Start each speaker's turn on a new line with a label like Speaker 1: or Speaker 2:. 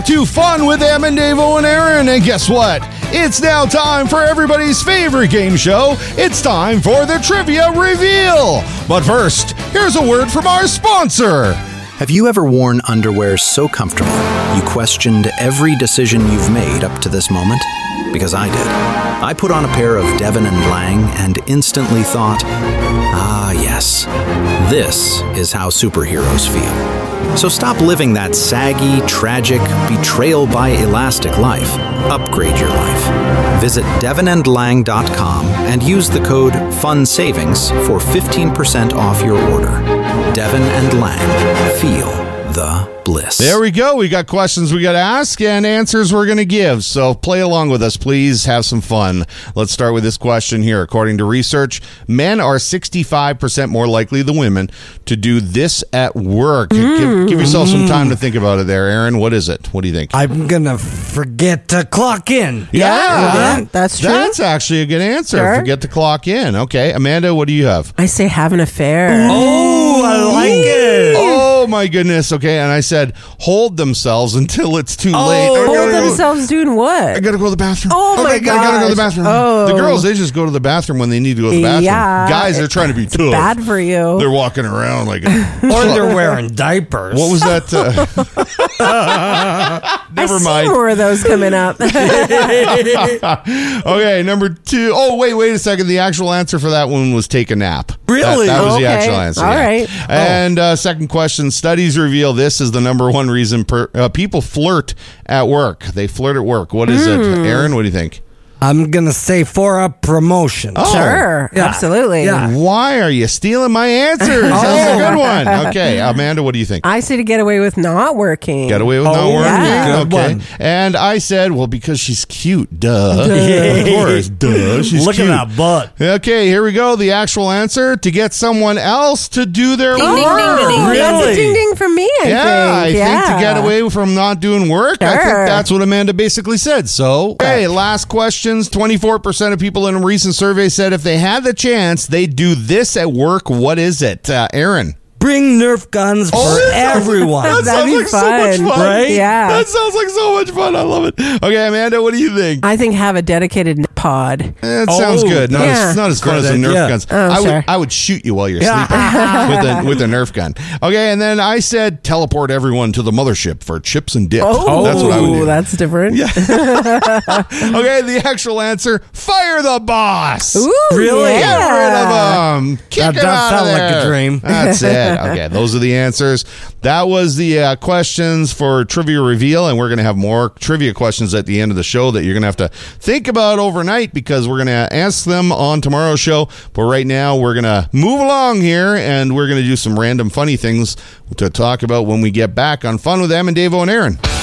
Speaker 1: To Fun with Em and Davo and Aaron, and guess what? It's now time for everybody's favorite game show. It's time for the Trivia Reveal. But first, here's a word from our sponsor.
Speaker 2: Have you ever worn underwear so comfortable you questioned every decision you've made up to this moment? Because I did. I put on a pair of Devon and Lang and instantly thought, ah, yes, this is how superheroes feel. So stop living that saggy, tragic, betrayal by elastic life. Upgrade your life. Visit devonandlang.com and use the code FUNSAVINGS for 15% off your order. Devon and Lang. Feel the bliss.
Speaker 1: There we go. We got questions we got to ask and answers we're going to give. So play along with us, please. Have some fun. Let's start with this question here. According to research, men are 65% more likely than women to do this at work. Give yourself some time to think about it there, Aaron. What is it? What do you think?
Speaker 3: I'm going to forget to clock in.
Speaker 1: Yeah,
Speaker 4: that's true.
Speaker 1: That's actually a good answer.
Speaker 4: Sure.
Speaker 1: Forget to clock in. Okay. Amanda, what do you have?
Speaker 4: I say have an affair.
Speaker 3: Oh, I like it.
Speaker 1: Oh, my goodness. Okay. And I said hold themselves until it's too late.
Speaker 4: Hold themselves doing what?
Speaker 1: I gotta go to the bathroom.
Speaker 4: Oh my
Speaker 1: I gotta go to the
Speaker 4: gosh.
Speaker 1: bathroom.
Speaker 4: Oh.
Speaker 1: The girls, they just go to the bathroom when they need to go to the bathroom.
Speaker 4: Yeah.
Speaker 1: Guys, they're trying to be tough.
Speaker 4: Bad for you.
Speaker 1: They're walking around like.
Speaker 3: Or they're wearing diapers.
Speaker 1: What was that? Never
Speaker 4: I see
Speaker 1: mind.
Speaker 4: more of those coming up.
Speaker 1: Okay, number 2. Oh, wait a second. The actual answer for that one was take a nap.
Speaker 3: Really?
Speaker 1: That was the
Speaker 4: Okay.
Speaker 1: actual answer.
Speaker 4: All
Speaker 1: yeah.
Speaker 4: right.
Speaker 1: And second question, studies reveal this is the number one reason people flirt at work. They flirt at work. What is it? Aaron, what do you think?
Speaker 3: I'm going to say for a promotion.
Speaker 1: Oh.
Speaker 4: Sure.
Speaker 3: Yeah.
Speaker 4: Absolutely.
Speaker 3: Yeah.
Speaker 1: Why are you stealing my answers? That's a good one. Okay, Amanda, what do you think?
Speaker 4: I say to get away with not working.
Speaker 1: Get away with not
Speaker 3: Oh,
Speaker 1: working?
Speaker 4: yeah.
Speaker 3: Good
Speaker 1: Okay.
Speaker 3: one.
Speaker 1: And I said, well, because she's cute. Duh. Of course. Duh. She's
Speaker 3: Look
Speaker 1: cute.
Speaker 3: at that butt.
Speaker 1: Okay, here we go. The actual answer, to get someone else to do their work.
Speaker 4: That's a ding ding for me, I think.
Speaker 1: To get away from not doing work, I think
Speaker 4: Sure.
Speaker 1: that's what Amanda basically said. So, okay, last questions. 24% of people in a recent survey said if they had the chance, they'd do this at work. What is it? Aaron?
Speaker 3: Bring Nerf guns for everyone.
Speaker 1: That
Speaker 4: That'd
Speaker 1: sounds
Speaker 4: be
Speaker 1: like so much
Speaker 4: fun.
Speaker 1: fun.
Speaker 3: Right?
Speaker 4: Yeah.
Speaker 1: That sounds like so much fun. I love it. Okay, Amanda, what do you think?
Speaker 4: I think have a dedicated pod.
Speaker 1: It sounds good. Not,
Speaker 4: Yeah.
Speaker 1: not as fun as the
Speaker 3: Good
Speaker 1: Nerf
Speaker 3: idea.
Speaker 1: guns.
Speaker 4: Oh, sure.
Speaker 1: I would shoot you while you're sleeping with a Nerf gun. Okay, and then I said teleport everyone to the mothership for chips and dip. That's what I would do.
Speaker 4: That's different.
Speaker 1: Yeah. Okay, the actual answer, fire the boss.
Speaker 4: Ooh,
Speaker 3: Really?
Speaker 4: Yeah.
Speaker 1: Get rid of him. Kick
Speaker 3: That
Speaker 1: him
Speaker 3: does
Speaker 1: out of
Speaker 3: sound like a
Speaker 1: there.
Speaker 3: dream.
Speaker 1: That's it. Okay, those are the answers. That was the questions for Trivia Reveal, and we're going to have more trivia questions at the end of the show that you're going to have to think about overnight because we're going to ask them on tomorrow's show. But right now, we're going to move along here, and we're going to do some random funny things to talk about when we get back on Fun with Em and Davo and Aaron.